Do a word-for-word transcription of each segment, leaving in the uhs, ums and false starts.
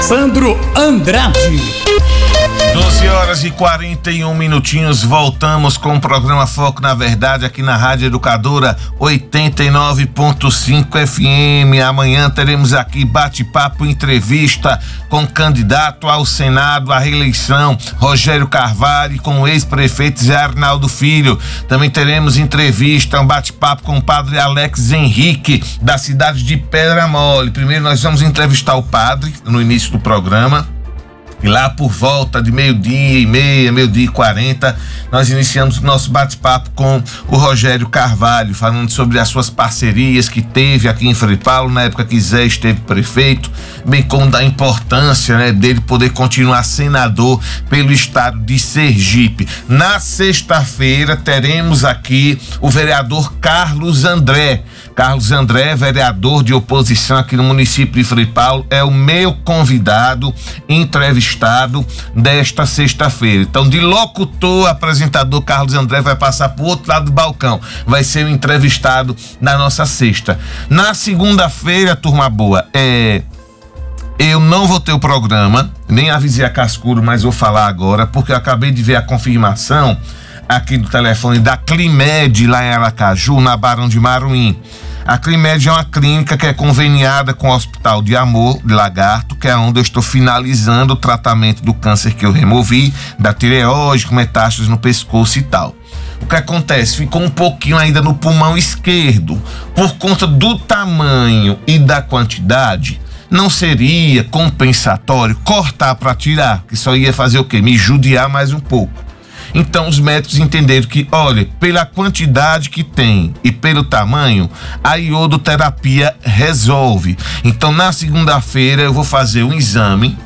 Alessandro Andrade. doze horas e quarenta e um minutinhos, voltamos com o programa Foco na Verdade aqui na Rádio Educadora oitenta e nove ponto cinco F M. Amanhã teremos aqui bate-papo, entrevista com candidato ao Senado à reeleição, Rogério Carvalho, com o ex-prefeito Zé Arnaldo Filho. Também teremos entrevista, um bate-papo com o padre Alex Henrique, da cidade de Pedra Mole. Primeiro nós vamos entrevistar o padre no início do programa. E lá por volta de meio-dia e meia, meio-dia e quarenta, nós iniciamos o nosso bate-papo com o Rogério Carvalho, falando sobre as suas parcerias que teve aqui em Frei Paulo, na época que Zé esteve prefeito, bem como da importância, né, dele poder continuar senador pelo estado de Sergipe. Na sexta-feira teremos aqui o vereador Carlos André. Carlos André, vereador de oposição aqui no município de Frei Paulo, é o meu convidado, entrevistado desta sexta-feira. Então, de locutor, apresentador Carlos André vai passar pro outro lado do balcão. Vai ser o entrevistado na nossa sexta. Na segunda-feira, turma boa, é... eu não vou ter o programa, nem avisei a Cascuro, mas vou falar agora, porque eu acabei de ver a confirmação aqui do telefone da Climed lá em Aracaju, na Barão de Maruim. A Climed é uma clínica que é conveniada com o Hospital de Amor de Lagarto, que é onde eu estou finalizando o tratamento do câncer que eu removi, da tireoide, com metástases no pescoço e tal. O que acontece? Ficou um pouquinho ainda no pulmão esquerdo. Por conta do tamanho e da quantidade, não seria compensatório cortar para tirar, que só ia fazer o quê? Me judiar mais um pouco. Então os médicos entenderam que, olha, pela quantidade que tem e pelo tamanho, a iodoterapia resolve. Então na segunda-feira eu vou fazer um exame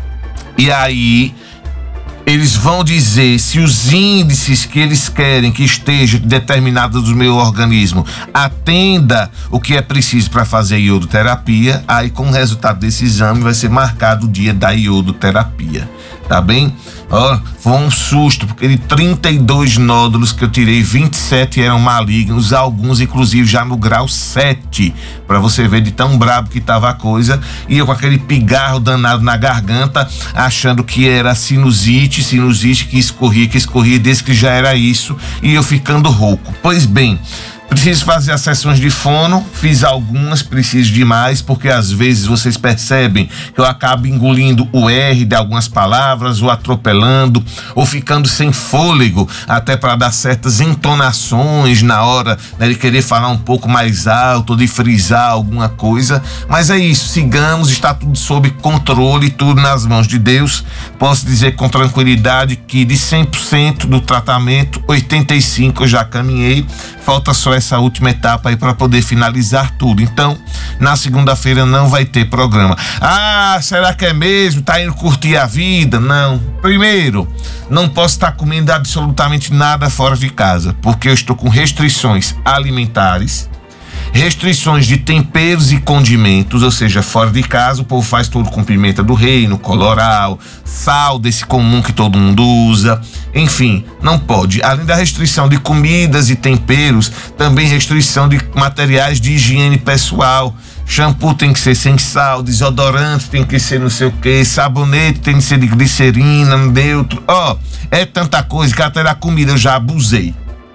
e aí eles vão dizer se os índices que eles querem que esteja determinados do meu organismo atenda o que é preciso para fazer iodoterapia. Aí com o resultado desse exame vai ser marcado o dia da iodoterapia. Tá bem? Ó, foi um susto, porque de trinta e dois nódulos que eu tirei, vinte e sete eram malignos, alguns inclusive já no grau sete, pra você ver de tão brabo que tava a coisa, e eu com aquele pigarro danado na garganta, achando que era sinusite, sinusite que escorria, que escorria, desde que já era isso, e eu ficando rouco. Pois bem, preciso fazer as sessões de fono, fiz algumas, preciso de mais, porque às vezes vocês percebem que eu acabo engolindo o R de algumas palavras, ou atropelando, ou ficando sem fôlego, até para dar certas entonações na hora, né, de querer falar um pouco mais alto, de frisar alguma coisa. Mas é isso, sigamos, está tudo sob controle, tudo nas mãos de Deus. Posso dizer com tranquilidade que de cem por cento do tratamento, oitenta e cinco por cento eu já caminhei, falta só essa última etapa aí para poder finalizar tudo. Então, na segunda-feira não vai ter programa. Ah, será que é mesmo? Tá indo curtir a vida? Não. Primeiro, não posso estar comendo absolutamente nada fora de casa, porque eu estou com restrições alimentares, restrições de temperos e condimentos, ou seja, fora de casa o povo faz tudo com pimenta do reino, colorau, sal desse comum que todo mundo usa, enfim, não pode. Além da restrição de comidas e temperos, também restrição de materiais de higiene pessoal. Shampoo tem que ser sem sal, desodorante tem que ser não sei o que, sabonete tem que ser de glicerina, neutro, ó, oh, é tanta coisa que até da comida eu já abusei.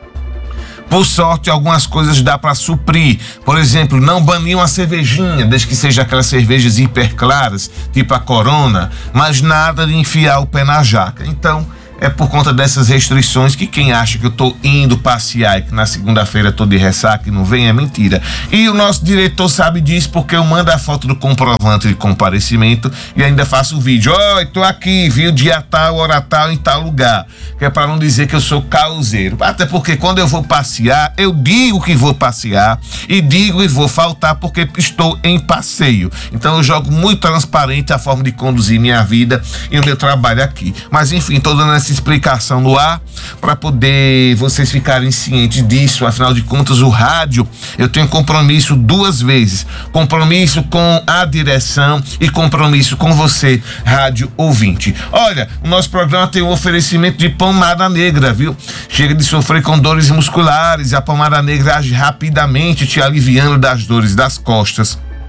Por sorte, algumas coisas dá para suprir. Por exemplo, não banir uma cervejinha, desde que seja aquelas cervejas hiper claras, tipo a Corona, mas nada de enfiar o pé na jaca. Então, é por conta dessas restrições que quem acha que eu tô indo passear e que na segunda-feira tô de ressaca e não vem, é mentira. E o nosso diretor sabe disso porque eu mando a foto do comprovante de comparecimento e ainda faço o vídeo. Ó, oh, tô aqui, viu, dia tal, hora tal, em tal lugar. Que é para não dizer que eu sou causeiro. Até porque quando eu vou passear, eu digo que vou passear e digo que vou faltar porque estou em passeio. Então eu jogo muito transparente a forma de conduzir minha vida e o meu trabalho aqui. Mas enfim, tô dando essa explicação no ar para poder vocês ficarem cientes disso. Afinal de contas, o rádio, eu tenho compromisso duas vezes, compromisso com a direção e compromisso com você, rádio ouvinte. Olha, o nosso programa tem um oferecimento de pomada negra, viu? Chega de sofrer com dores musculares, a pomada negra age rapidamente, te aliviando das dores das costas,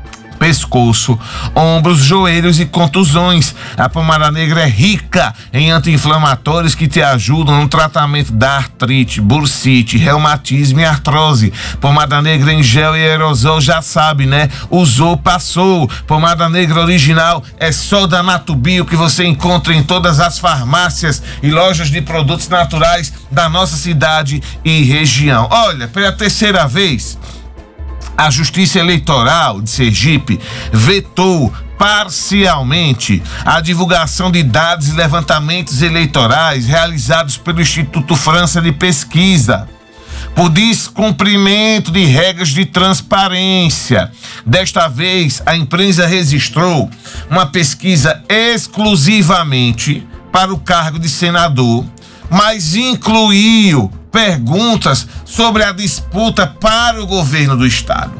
pescoço, ombros, joelhos e contusões. A pomada negra é rica em anti-inflamatórios que te ajudam no tratamento da artrite, bursite, reumatismo e artrose. Pomada negra em gel e aerosol, já sabe, né? Usou, passou. Pomada negra original é só da Natubio, que você encontra em todas as farmácias e lojas de produtos naturais da nossa cidade e região. Olha, pela terceira vez, a Justiça Eleitoral de Sergipe vetou parcialmente a divulgação de dados e levantamentos eleitorais realizados pelo Instituto França de Pesquisa, por descumprimento de regras de transparência. Desta vez, a empresa registrou uma pesquisa exclusivamente para o cargo de senador, mas incluiu perguntas sobre a disputa para o governo do estado.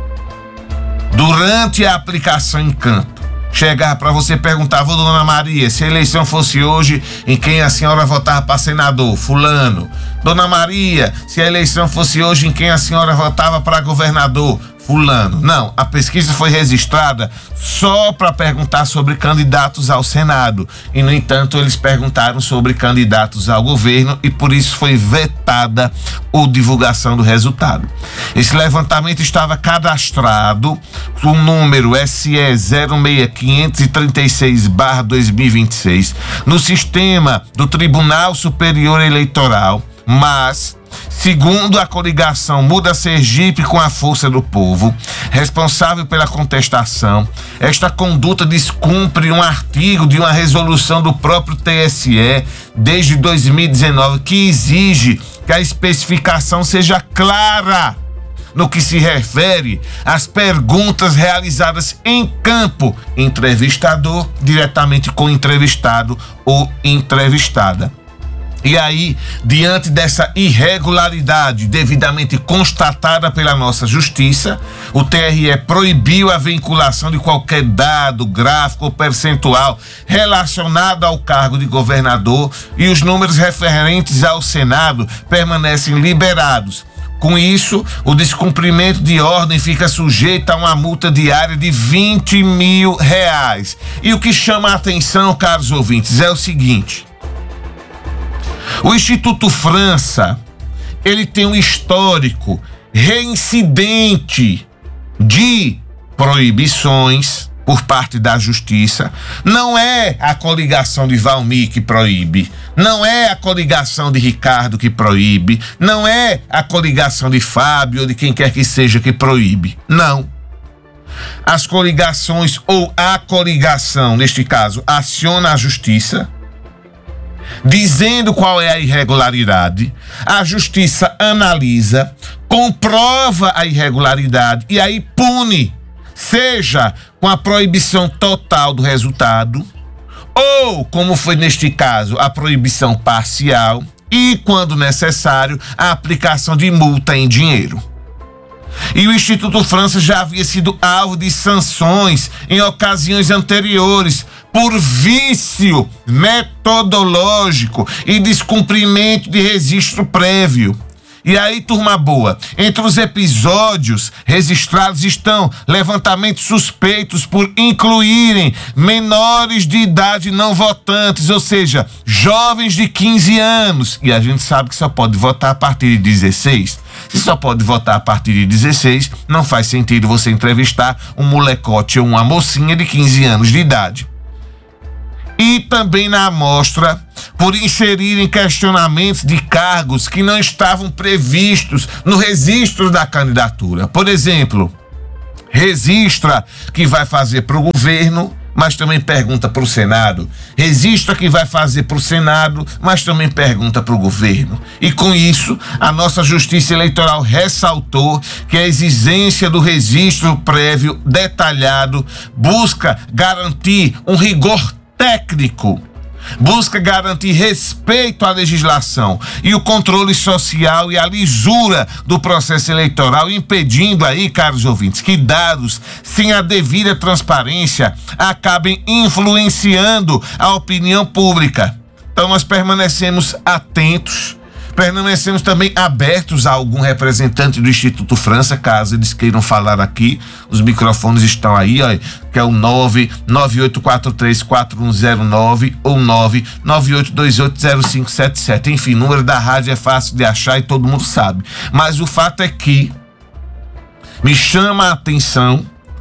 Durante a aplicação em campo, chegava para você perguntar: "Vô, dona Maria, se a eleição fosse hoje, em quem a senhora votava para senador? Fulano. Dona Maria, se a eleição fosse hoje, em quem a senhora votava para governador? Fulano." Não, a pesquisa foi registrada só para perguntar sobre candidatos ao Senado. E, no entanto, eles perguntaram sobre candidatos ao governo e, por isso, foi vetada a divulgação do resultado. Esse levantamento estava cadastrado com o número S E zero seis quinhentos e trinta e seis barra dois mil e vinte e seis no sistema do Tribunal Superior Eleitoral, mas, segundo a coligação Muda Sergipe com a Força do Povo, responsável pela contestação, esta conduta descumpre um artigo de uma resolução do próprio T S E desde dois mil e dezenove que exige que a especificação seja clara no que se refere às perguntas realizadas em campo, entrevistador diretamente com o entrevistado ou entrevistada. E aí, diante dessa irregularidade devidamente constatada pela nossa justiça, o T R E proibiu a vinculação de qualquer dado, gráfico ou percentual relacionado ao cargo de governador, e os números referentes ao Senado permanecem liberados. Com isso, o descumprimento de ordem fica sujeito a uma multa diária de vinte mil reais. E o que chama a atenção, caros ouvintes, é o seguinte: o Instituto França, ele tem um histórico reincidente de proibições por parte da justiça. Não é a coligação de Valmir que proíbe, não é a coligação de Ricardo que proíbe, não é a coligação de Fábio ou de quem quer que seja que proíbe. Não. As coligações ou a coligação, neste caso, aciona a justiça, dizendo qual é a irregularidade, a justiça analisa, comprova a irregularidade e aí pune, seja com a proibição total do resultado ou, como foi neste caso, a proibição parcial e, quando necessário, a aplicação de multa em dinheiro. E o Instituto França já havia sido alvo de sanções em ocasiões anteriores por vício metodológico e descumprimento de registro prévio. E aí, turma boa, entre os episódios registrados estão levantamentos suspeitos por incluírem menores de idade não votantes, ou seja, jovens de quinze anos. E a gente sabe que só pode votar a partir de dezesseis. Se só pode votar a partir de dezesseis, não faz sentido você entrevistar um molecote ou uma mocinha de quinze anos de idade. E também na amostra por inserirem questionamentos de cargos que não estavam previstos no registro da candidatura. Por exemplo, registra que vai fazer para o governo, mas também pergunta para o Senado. Registra que vai fazer para o Senado, mas também pergunta para o governo. E com isso, a nossa Justiça Eleitoral ressaltou que a exigência do registro prévio detalhado busca garantir um rigor técnico, busca garantir respeito à legislação e o controle social e a lisura do processo eleitoral, impedindo aí, caros ouvintes, que dados sem a devida transparência acabem influenciando a opinião pública. Então nós permanecemos atentos Permanecemos também abertos a algum representante do Instituto França, caso eles queiram falar aqui. Os microfones estão aí, ó, que é o nove nove oito quatro três quatro um zero nove ou nove nove oito dois oito zero cinco sete sete. Enfim, o número da rádio é fácil de achar e todo mundo sabe. Mas o fato é que me chama a atenção,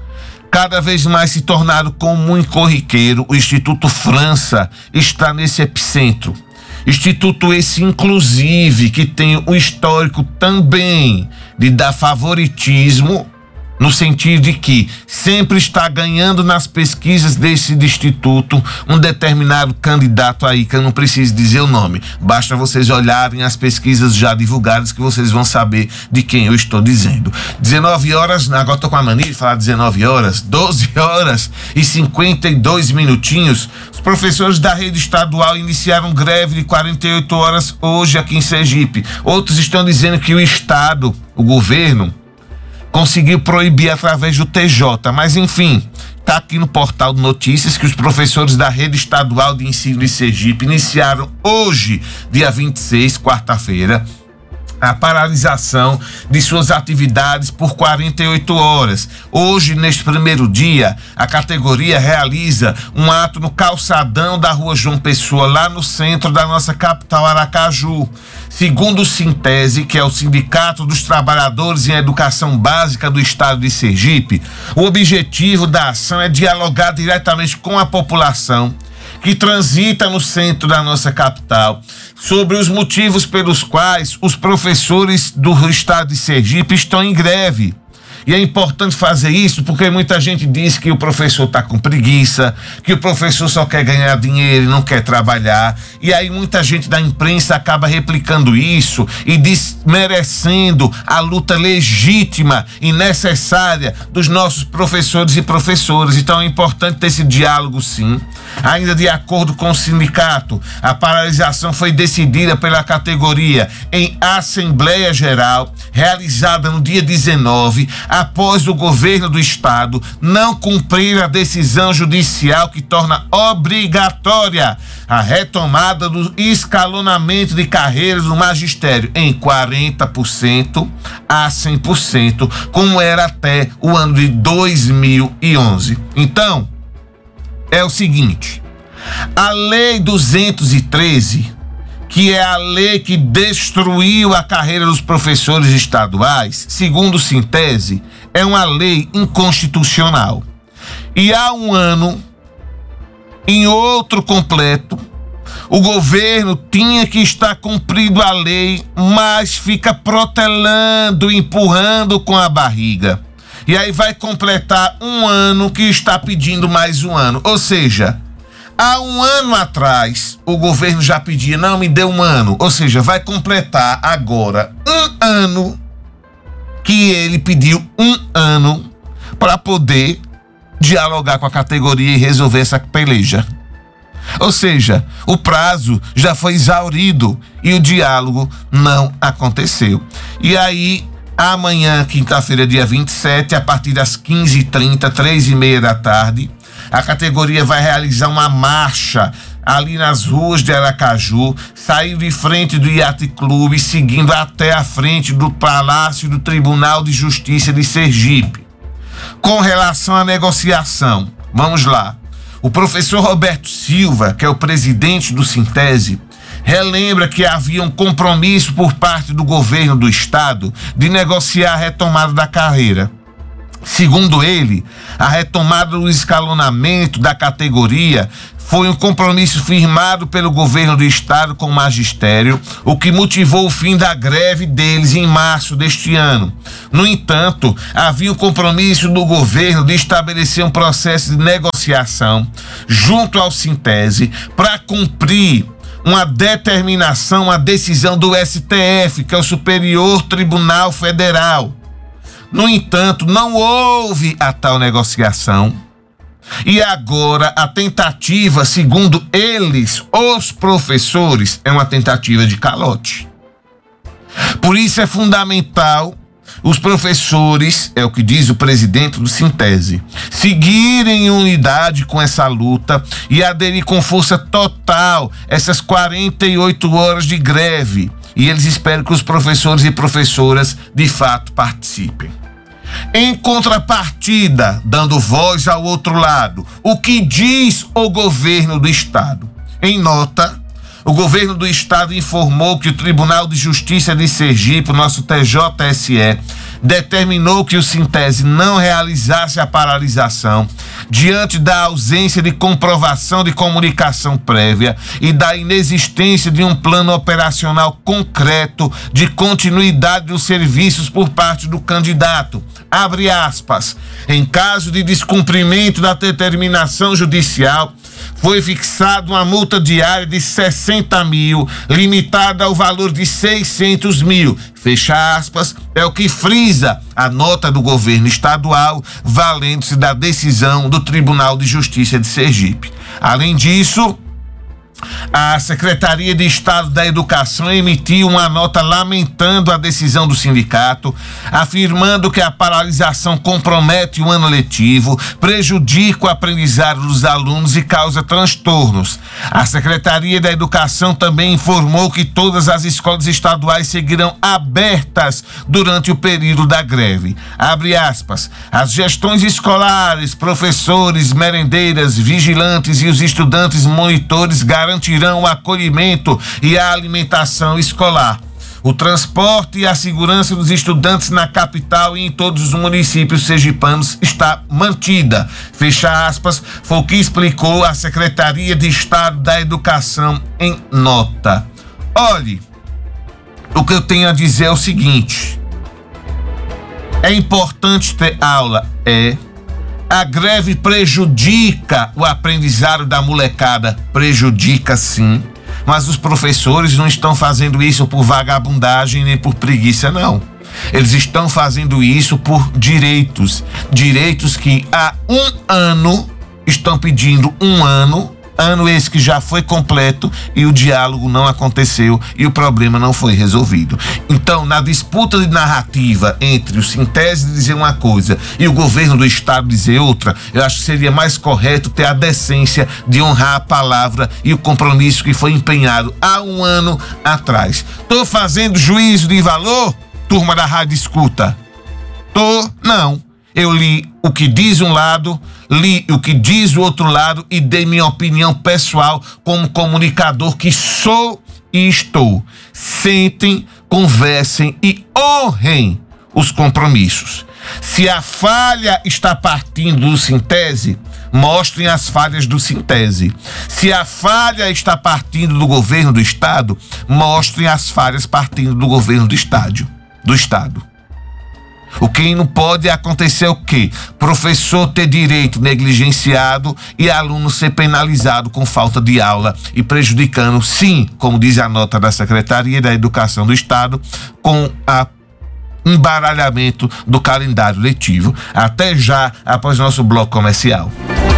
cada vez mais se tornado comum e corriqueiro, o Instituto França está nesse epicentro. Instituto esse, inclusive, que tem o histórico também de dar favoritismo, no sentido de que sempre está ganhando nas pesquisas desse instituto um determinado candidato aí, que eu não preciso dizer o nome. Basta vocês olharem as pesquisas já divulgadas que vocês vão saber de quem eu estou dizendo. dezenove horas, agora estou com a mania de falar dezenove horas, doze horas e cinquenta e dois minutinhos. Os professores da rede estadual iniciaram greve de quarenta e oito horas hoje aqui em Sergipe. Outros estão dizendo que o Estado, o governo, conseguiu proibir através do T J, mas enfim, está aqui no portal de notícias que os professores da rede estadual de ensino de Sergipe iniciaram hoje, dia vinte e seis, quarta-feira, a paralisação de suas atividades por quarenta e oito horas. Hoje, neste primeiro dia, a categoria realiza um ato no calçadão da rua João Pessoa, lá no centro da nossa capital, Aracaju. Segundo o Sintese, que é o Sindicato dos Trabalhadores em Educação Básica do Estado de Sergipe, o objetivo da ação é dialogar diretamente com a população que transita no centro da nossa capital, sobre os motivos pelos quais os professores do estado de Sergipe estão em greve. E é importante fazer isso porque muita gente diz que o professor está com preguiça, que o professor só quer ganhar dinheiro e não quer trabalhar. E aí muita gente da imprensa acaba replicando isso e desmerecendo a luta legítima e necessária dos nossos professores e professoras. Então é importante ter esse diálogo, sim. Ainda de acordo com o sindicato, a paralisação foi decidida pela categoria em Assembleia Geral, realizada no dia dezenove, após o governo do estado não cumprir a decisão judicial que torna obrigatória a retomada do escalonamento de carreiras do magistério em quarenta por cento a cem por cento, como era até o ano de dois mil e onze. Então, é o seguinte, a Lei duzentos e treze, que é a lei que destruiu a carreira dos professores estaduais, segundo o Sintese, é uma lei inconstitucional. E há um ano, em outro completo, o governo tinha que estar cumprindo a lei, mas fica protelando, empurrando com a barriga. E aí vai completar um ano que está pedindo mais um ano. Ou seja, há um ano atrás, o governo já pedia, não, me dê um ano. Ou seja, vai completar agora um ano que ele pediu um ano para poder dialogar com a categoria e resolver essa peleja. Ou seja, o prazo já foi exaurido e o diálogo não aconteceu. E aí, amanhã, quinta-feira, dia vinte e sete, a partir das quinze e trinta, três e meia da tarde, a categoria vai realizar uma marcha ali nas ruas de Aracaju, saindo de frente do Yacht Clube, seguindo até a frente do Palácio do Tribunal de Justiça de Sergipe. Com relação à negociação, vamos lá. O professor Roberto Silva, que é o presidente do Sintese, relembra que havia um compromisso por parte do governo do estado de negociar a retomada da carreira. Segundo ele, a retomada do escalonamento da categoria foi um compromisso firmado pelo governo do estado com o magistério, o que motivou o fim da greve deles em março deste ano. No entanto, havia um compromisso do governo de estabelecer um processo de negociação junto ao Sintese para cumprir uma determinação, uma decisão do S T F, que é o Superior Tribunal Federal. No entanto, não houve a tal negociação e agora a tentativa, segundo eles, os professores, é uma tentativa de calote. Por isso é fundamental os professores, é o que diz o presidente do Sintese, seguirem em unidade com essa luta e aderir com força total essas quarenta e oito horas de greve. e eles esperam que os professores e professoras de fato participem. Em contrapartida, dando voz ao outro lado, o que diz o governo do estado? Em nota, o governo do estado informou que o Tribunal de Justiça de Sergipe, o nosso T J S E, determinou que o Sintese não realizasse a paralisação diante da ausência de comprovação de comunicação prévia e da inexistência de um plano operacional concreto de continuidade dos serviços por parte do candidato. Abre aspas. Em caso de descumprimento da determinação judicial, foi fixada uma multa diária de sessenta mil, limitada ao valor de seiscentos mil. Fecha aspas, é o que frisa a nota do governo estadual, valendo-se da decisão do Tribunal de Justiça de Sergipe. Além disso, a Secretaria de Estado da Educação emitiu uma nota lamentando a decisão do sindicato, afirmando que a paralisação compromete o ano letivo, prejudica o aprendizado dos alunos e causa transtornos. A Secretaria da Educação também informou que todas as escolas estaduais seguirão abertas durante o período da greve. Abre aspas. As gestões escolares, professores, merendeiras, vigilantes e os estudantes monitores garantirão o acolhimento e a alimentação escolar. O transporte e a segurança dos estudantes na capital e em todos os municípios sergipanos está mantida. Fecha aspas, foi o que explicou a Secretaria de Estado da Educação em nota. Olhe, o que eu tenho a dizer é o seguinte: é importante ter aula, é. A greve prejudica o aprendizado da molecada, prejudica sim, mas os professores não estão fazendo isso por vagabundagem nem por preguiça, não. Eles estão fazendo isso por direitos, direitos que há um ano estão pedindo um ano, ano esse que já foi completo e o diálogo não aconteceu e o problema não foi resolvido. Então, na disputa de narrativa entre o Sintese dizer uma coisa e o governo do estado dizer outra, eu acho que seria mais correto ter a decência de honrar a palavra e o compromisso que foi empenhado há um ano atrás. Tô fazendo juízo de valor, turma da Rádio Escuta? Tô? Não. Eu li o que diz um lado, li o que diz o outro lado e dei minha opinião pessoal como comunicador que sou e estou. Sentem, conversem e honrem os compromissos. Se a falha está partindo do Sintese, mostrem as falhas do Sintese. Se a falha está partindo do governo do estado, mostrem as falhas partindo do governo do estádio, do estado. O que não pode acontecer é o quê? Professor ter direito negligenciado e aluno ser penalizado com falta de aula e prejudicando, sim, como diz a nota da Secretaria da Educação do Estado, com a embaralhamento do calendário letivo. Até já, após nosso bloco comercial.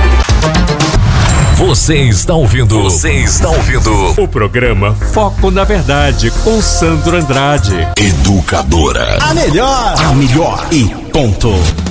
Você está ouvindo. Você está ouvindo o programa Foco na Verdade com Sandro Andrade. Educadora. A melhor. A melhor e ponto.